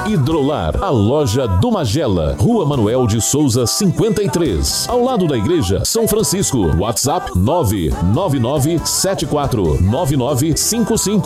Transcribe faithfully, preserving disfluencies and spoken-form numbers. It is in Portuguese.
Hidrolar, a loja do Magela, Rua Manuel de Souza, cinquenta e três, ao lado da Igreja São Francisco. WhatsApp nove nove nove sete quatro nove nove cinco cinco.